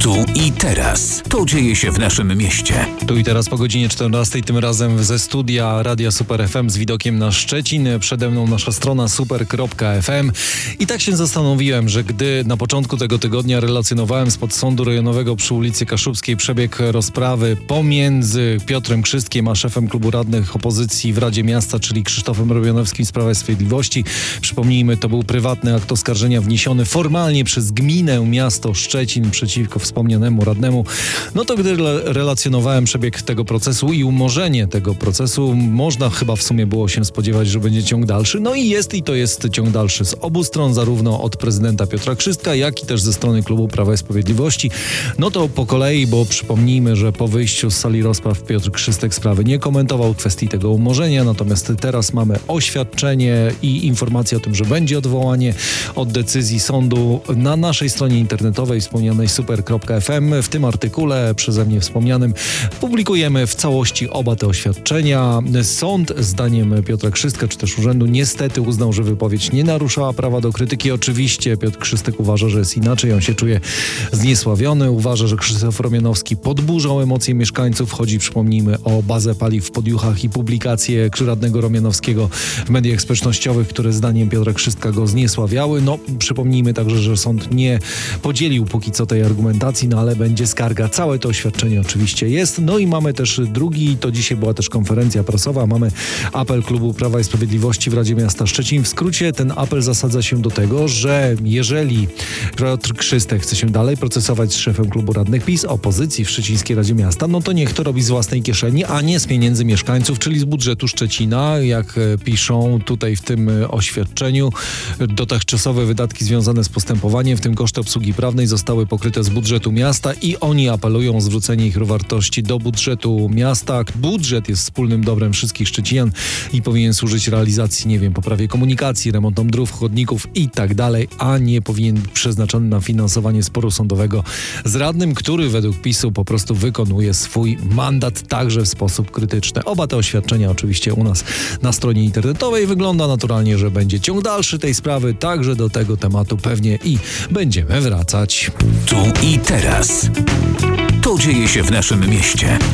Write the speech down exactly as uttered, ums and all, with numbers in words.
Tu i teraz. To dzieje się w naszym mieście. Tu i teraz po godzinie czternastej, tym razem ze studia Radia Super F M z widokiem na Szczecin. Przede mną nasza strona super kropka f m. I tak się zastanowiłem, że gdy na początku tego tygodnia relacjonowałem spod Sądu Rejonowego przy ulicy Kaszubskiej przebieg rozprawy pomiędzy Piotrem Krzystkiem a szefem klubu radnych opozycji w Radzie Miasta, czyli Krzysztofem Romionowskim z Prawa i Sprawiedliwości. Przypomnijmy, to był prywatny akt oskarżenia wniesiony formalnie przez gminę miasto Szczecin przeciwko wspomnianemu radnemu. No to gdy relacjonowałem przebieg tego procesu i umorzenie tego procesu, można chyba w sumie było się spodziewać, że będzie ciąg dalszy. No i jest i to jest ciąg dalszy z obu stron, zarówno od prezydenta Piotra Krzystka, jak i też ze strony klubu Prawa i Sprawiedliwości. No to po kolei, bo przypomnijmy, że po wyjściu z sali rozpraw Piotr Krzystek sprawy nie komentował kwestii tego umorzenia, natomiast teraz mamy oświadczenie i informację o tym, że będzie odwołanie od decyzji sądu na naszej stronie internetowej wspomnianej super kropka f m. W tym artykule przeze mnie wspomnianym publikujemy w całości oba te oświadczenia. Sąd, zdaniem Piotra Krzystka, czy też urzędu, niestety uznał, że wypowiedź nie naruszała prawa do krytyki. Oczywiście Piotr Krzystek uważa, że jest inaczej. On się czuje zniesławiony. Uważa, że Krzysztof Romionowski podburzał emocje mieszkańców. Chodzi, przypomnijmy, o bazę paliw w Podjuchach i publikacje radnego Romionowskiego w mediach społecznościowych, które zdaniem Piotra Krzystka go zniesławiały. No, przypomnijmy także, że sąd nie podzielił póki co tej argumentacji, no ale będzie skarga. Całe to oświadczenie oczywiście jest. No i mamy też drugi, to dzisiaj była też konferencja prasowa, mamy apel klubu Prawa i Sprawiedliwości w Radzie Miasta Szczecin. W skrócie ten apel zasadza się do tego, że jeżeli Piotr Krzystek chce się dalej procesować z szefem klubu radnych PiS, opozycji w Szczecińskiej Radzie Miasta, no to niech to robi z własnej kieszeni, a nie z pieniędzy mieszkańców, czyli z budżetu Szczecina. Jak piszą tutaj w tym oświadczeniu, dotychczasowe wydatki związane z postępowaniem, w tym koszty obsługi prawnej, zostały pokryte z budżetu miasta i oni apelują o zwrócenie ich wartości do budżetu miasta. Budżet jest wspólnym dobrem wszystkich Szczecinian i powinien służyć realizacji, nie wiem, poprawie komunikacji, remontom dróg, chodników i tak dalej, a nie powinien być przeznaczony na finansowanie sporu sądowego z radnym, który według PiSu po prostu wykonuje swój mandat także w sposób krytyczny. Oba te oświadczenia oczywiście u nas na stronie internetowej. Wygląda naturalnie, że będzie ciąg dalszy tej sprawy, także do tego tematu pewnie i będziemy wracać. Tu i teraz. To dzieje się w naszym mieście.